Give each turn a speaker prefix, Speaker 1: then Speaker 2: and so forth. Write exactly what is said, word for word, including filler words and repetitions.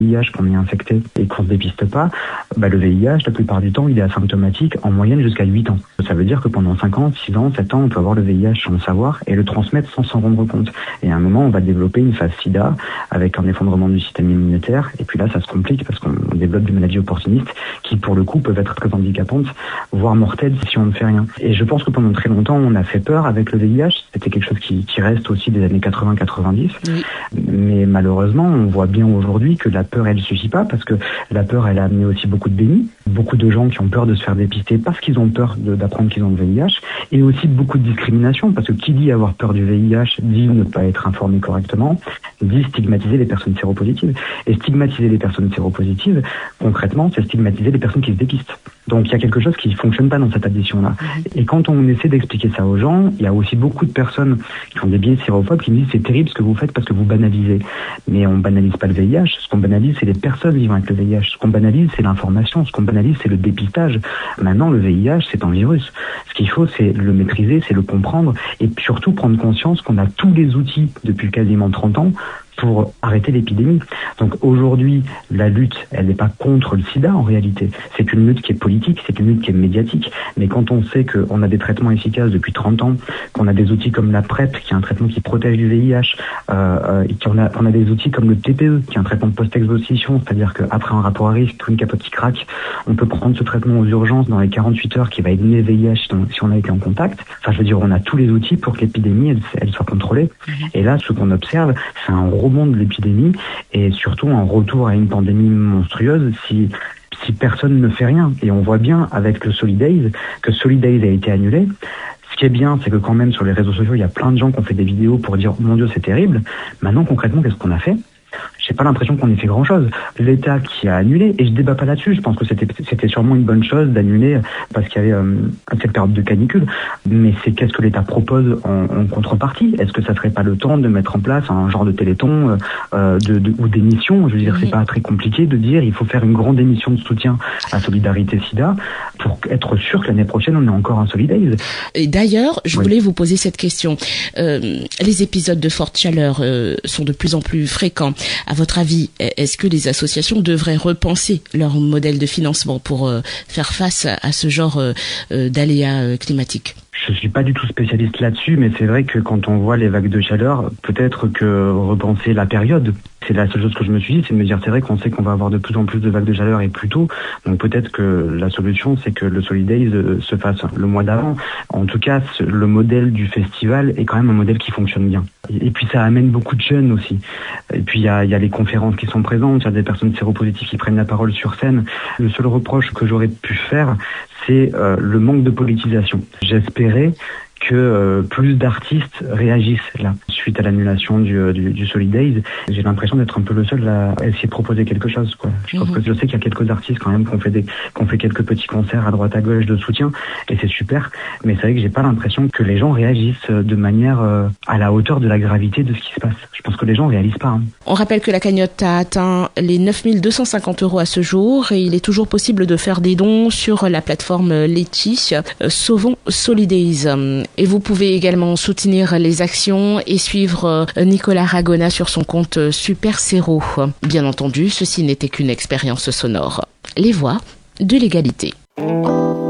Speaker 1: V I H qu'on est infecté et qu'on ne se dépiste pas, bah le V I H, la plupart du temps, il est asymptomatique en moyenne jusqu'à huit ans. Ça veut dire que pendant cinq ans, six ans, sept ans, on peut avoir le V I H sans le savoir et le transmettre sans s'en rendre compte. Et à un moment, on va développer une phase sida avec un effondrement du système immunitaire. Et puis là, ça se complique parce qu'on développe des maladies opportunistes qui, pour le coup, peuvent être très handicapantes, voire mortelles si on ne fait rien. Et je pense que pendant très longtemps, on a fait peur avec le V I H. C'était quelque chose qui, qui reste aussi des années quatre-vingts quatre-vingt-dix. Oui. Mais malheureusement, on voit bien aujourd'hui que la peur, elle ne suffit pas parce que la peur, elle a amené aussi beaucoup de déni. Beaucoup de gens qui ont peur de se faire dépister parce qu'ils ont peur de, d'apprendre qu'ils ont le V I H. Et aussi beaucoup de discrimination parce que qui dit avoir peur du V I H dit ne pas être informé correctement, dit stigmatiser les personnes séropositives. Et stigmatiser les personnes séropositives, concrètement, c'est stigmatiser les personnes qui se dépistent. Donc il y a quelque chose qui ne fonctionne pas dans cette addition-là. Et quand on essaie d'expliquer ça aux gens, il y a aussi beaucoup de personnes qui ont des biais sérophobes qui me disent c'est terrible ce que vous faites parce que vous banalisez. Mais on banalise pas le V I H. Ce qu'on banalise, c'est les personnes vivant avec le V I H. Ce qu'on banalise, c'est l'information. Ce qu'on banalise, c'est le dépistage. Maintenant, le V I H, c'est un virus. Ce qu'il faut, c'est le maîtriser, c'est le comprendre et surtout prendre conscience qu'on a tous les outils depuis quasiment trente ans pour arrêter l'épidémie. Donc aujourd'hui, la lutte, elle n'est pas contre le sida en réalité. C'est une lutte qui est politique, c'est une lutte qui est médiatique. Mais quand on sait qu'on a des traitements efficaces depuis trente ans, qu'on a des outils comme la PrEP, qui est un traitement qui protège du V I H, euh, et qu'on a, qu'on a des outils comme le T P E, qui est un traitement post-exposition, c'est-à-dire qu'après un rapport à risque ou une capote qui craque, on peut prendre ce traitement aux urgences dans les quarante-huit heures qui va éliminer le V I H si on a été en contact. Enfin, je veux dire, on a tous les outils pour que l'épidémie, elle, elle soit contrôlée. Et là, ce qu'on observe, c'est un rebond de l'épidémie et surtout un retour à une pandémie monstrueuse si si personne ne fait rien. Et on voit bien avec le Solidays que Solidays a été annulé. Ce qui est bien, c'est que quand même sur les réseaux sociaux, il y a plein de gens qui ont fait des vidéos pour dire mon Dieu, c'est terrible. Maintenant, concrètement, qu'est-ce qu'on a fait ? J'ai pas l'impression qu'on ait fait grand-chose. L'État qui a annulé, et je débat pas là-dessus, je pense que c'était c'était sûrement une bonne chose d'annuler parce qu'il y avait euh, cette période de canicule. Mais c'est qu'est-ce que l'État propose en, en contrepartie ? Est-ce que ça serait pas le temps de mettre en place un genre de téléthon euh, de, de, ou d'émission ? Je veux dire, oui. C'est pas très compliqué de dire il faut faire une grande émission de soutien à Solidarité Sida pour être sûr que l'année prochaine on ait encore un Solidays.
Speaker 2: Et d'ailleurs, je oui. voulais vous poser cette question. Euh, les épisodes de forte chaleur euh, sont de plus en plus fréquents. À votre avis, est-ce que les associations devraient repenser leur modèle de financement pour euh, faire face à, à ce genre euh, d'aléas euh, climatiques ?
Speaker 1: Je suis pas du tout spécialiste là-dessus, mais c'est vrai que quand on voit les vagues de chaleur, peut-être que repenser la période, c'est la seule chose que je me suis dit, c'est de me dire c'est vrai qu'on sait qu'on va avoir de plus en plus de vagues de chaleur et plus tôt, donc peut-être que la solution c'est que le Solidays se fasse le mois d'avant. En tout cas, le modèle du festival est quand même un modèle qui fonctionne bien. Et puis ça amène beaucoup de jeunes aussi. Et puis il y a, y a les conférences qui sont présentes, il y a des personnes séropositives qui prennent la parole sur scène. Le seul reproche que j'aurais pu faire, c'est euh, le manque de politisation. J'espérais que euh, plus d'artistes réagissent là, suite à l'annulation du, du, du Solidays. J'ai l'impression d'être un peu le seul à essayer de proposer quelque chose, quoi. Je pense mmh. que je sais qu'il y a quelques artistes quand même qui ont fait des, qui ont fait quelques petits concerts à droite à gauche de soutien, et c'est super. Mais c'est vrai que j'ai pas l'impression que les gens réagissent de manière euh, à la hauteur de la gravité de ce qui se passe. Je pense que les gens réalisent pas. Hein.
Speaker 2: On rappelle que la cagnotte a atteint les neuf mille deux cent cinquante euros à ce jour, et il est toujours possible de faire des dons sur la plateforme Litchi. Euh, Sauvons Solidays. Et vous pouvez également soutenir les actions et suivre Nicolas Ragona sur son compte Super Séro. Bien entendu, ceci n'était qu'une expérience sonore. Les voix de l'égalité.